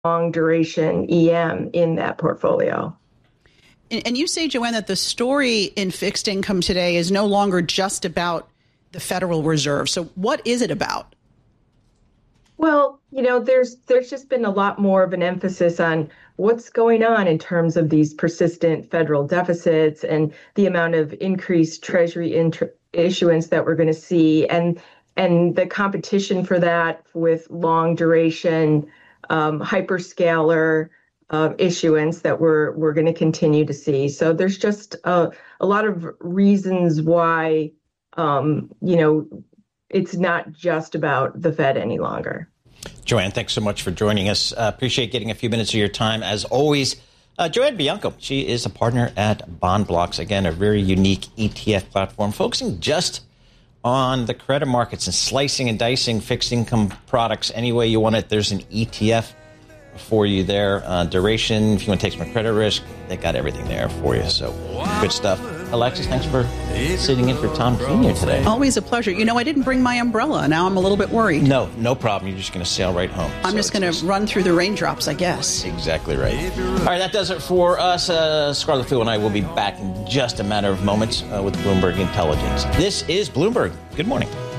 long duration EM in that portfolio. And you say, Joanne, that the story in fixed income today is no longer just about the Federal Reserve. So what is it about? Well, there's just been a lot more of an emphasis on what's going on in terms of these persistent federal deficits and the amount of increased Treasury issuance that we're going to see, and the competition for that with long duration hyperscaler issuance that we're going to continue to see. So there's just a lot of reasons why it's not just about the Fed any longer. Joanne, thanks so much for joining us. Appreciate getting a few minutes of your time. As always, Joanne Bianco, she is a partner at Bond Blocks. Again, a very unique ETF platform focusing just on the credit markets and slicing and dicing fixed income products any way you want it. There's an ETF for you there. Duration, if you want to take some credit risk, they got everything there for you. So good stuff. Alexis, thanks for sitting in for Tom Keene here today. Always a pleasure. I didn't bring my umbrella. Now I'm a little bit worried. No problem. You're just going to sail right home. I'm just going to run through the raindrops, I guess. Exactly right. All right, that does it for us. Scarlet Fu and I will be back in just a matter of moments with Bloomberg Intelligence. This is Bloomberg. Good morning.